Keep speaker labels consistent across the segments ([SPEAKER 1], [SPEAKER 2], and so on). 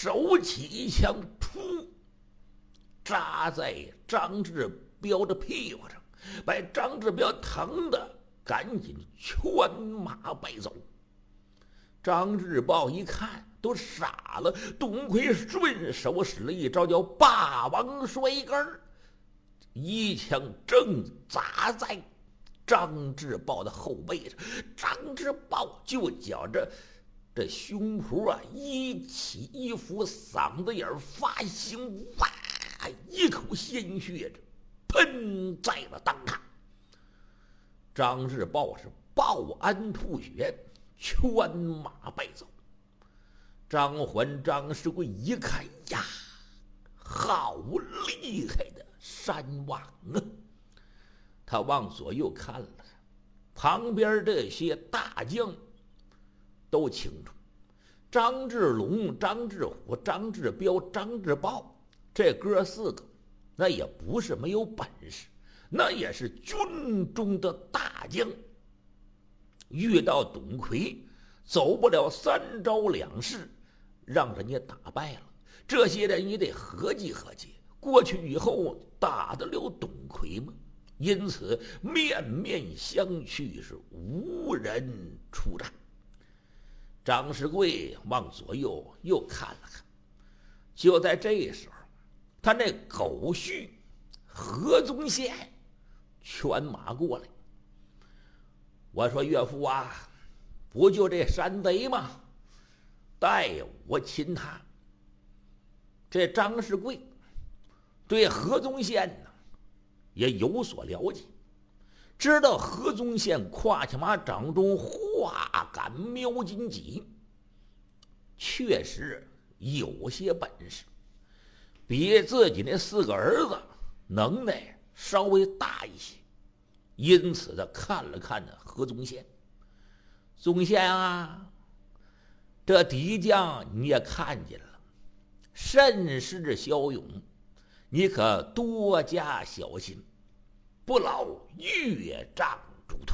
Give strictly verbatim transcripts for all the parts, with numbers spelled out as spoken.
[SPEAKER 1] 手起一枪，噗，扎在张志彪的屁股上，把张志彪疼的赶紧圈马败走。张志豹一看都傻了，董奎顺手使了一招叫霸王摔杆，一枪正砸在张志豹的后背上。张志豹就觉着这胸脯啊一起一伏，嗓子眼发青，哇，一口鲜血喷在了当场。张志豹是报鞍吐血，圈马败走。张环、张世贵一看呀，好厉害的山王啊！他往左右看了看，旁边这些大将都清楚，张志龙、张志虎、张志彪、张志豹这哥四个，那也不是没有本事，那也是军中的大将。遇到董奎，走不了三招两式，让人家打败了。这些人也得合计合计，过去以后打得了董奎吗？因此面面相觑，是无人出战。张世贵往左右又看了看，就在这时候，他那狗婿何宗宪圈马过来。我说岳父啊，不就这山贼吗？带我擒他。这张世贵对何宗宪呢也有所了解，知道何宗宪跨骑马掌中化杆瞄金戟，确实有些本事，比自己那四个儿子能耐稍微大一些。因此他看了看呢何宗宪，宗宪啊，这敌将你也看见了，甚是骁勇，你可多加小心，不劳岳丈嘱托。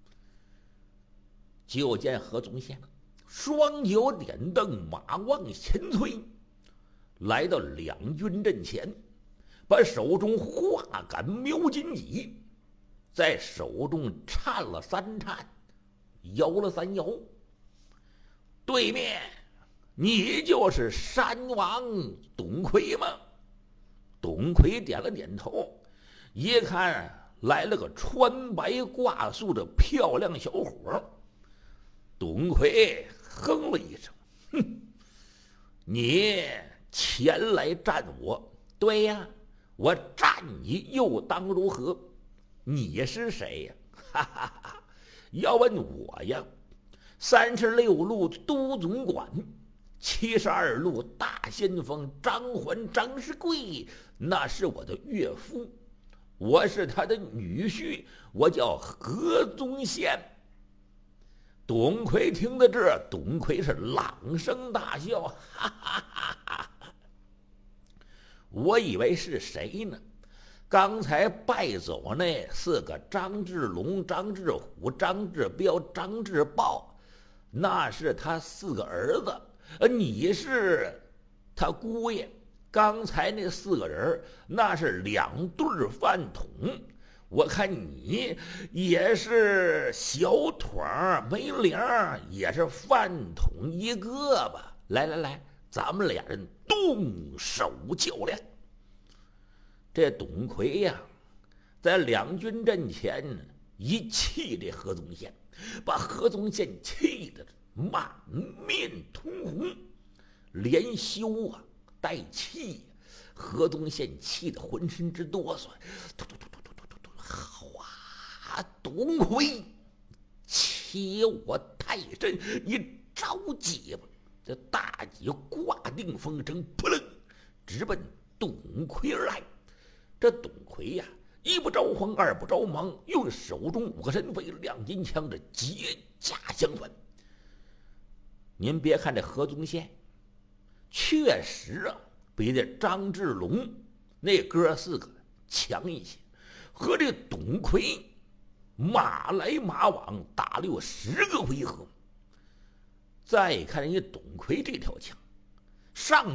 [SPEAKER 1] 就见何宗宪双脚点蹬，马往前推，来到两军阵前，把手中化杆瞄金戟在手中颤了三颤，摇了三摇。对面，你就是山王董奎吗？董奎点了点头，一看来了个穿白挂素的漂亮小伙。董奎哼了一声，哼，你前来战我？对呀，我战你又当如何？你是谁呀？哈哈哈！要问我呀，三十六路都总管，七十二路大先锋张环张世贵，那是我的岳父，我是他的女婿，我叫何宗宪。董奎听到这，董奎是朗声大笑，哈哈哈哈！我以为是谁呢？刚才败走那四个张志龙、张志虎、张志彪、张志豹，那是他四个儿子，呃，你是他姑爷。刚才那四个人那是两对饭桶，我看你也是小腿没领，也是饭桶一个吧？来来来，咱们俩人动手较量。这董奎呀，在两军阵前一气这何宗宪，把何宗宪气得满面通红，连羞啊带气。何宗宪气得浑身直哆嗦，突突突突突突突突，好啊，董奎，欺我太甚！你着急吧？这大戟挂定风筝，扑棱，直奔董奎而来。这董奎呀，一不着慌，二不着忙，用手中五个神飞亮金枪的结架相反。您别看这何宗宪，确实啊，比这张志龙那哥四个强一些，和这董奎马来马往打了有十个回合。再看人家董奎这条枪，上